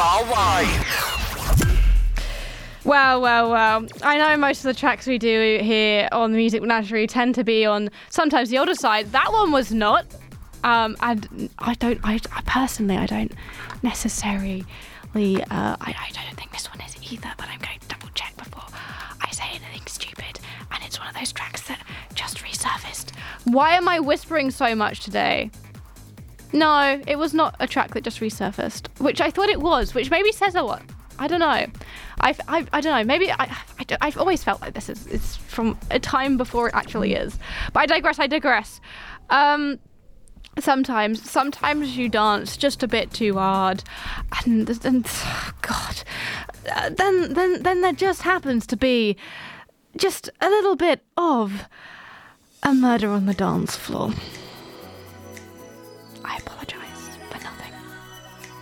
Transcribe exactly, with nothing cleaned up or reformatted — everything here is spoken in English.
R Y. Well, well, well. I know most of the tracks we do here on the Music Menagerie tend to be on sometimes the older side. That one was not. Um, and I don't, I, I personally, I don't necessarily, uh, I, I don't think this one is either, but I'm going to double check before I say anything stupid. And it's one of those tracks that just resurfaced. Why am I whispering so much today? No, it was not a track that just resurfaced, which I thought it was, which maybe says a lot. I don't know. I've, I've, I don't know. Maybe I, I, I've always felt like this is it's from a time before it actually is. But I digress. I digress. Um, sometimes, sometimes you dance just a bit too hard, and and oh God, uh, then then then there just happens to be just a little bit of a murder on the dance floor.